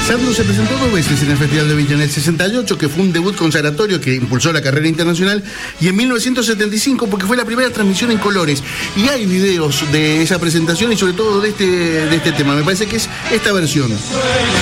Sandro se presentó 2 veces en el Festival de Viña, en el 68, que fue un debut consagratorio que impulsó la carrera internacional, y en 1975, porque fue la primera transmisión en colores. Y hay videos de esa presentación y sobre todo de este tema. Me parece que es esta versión.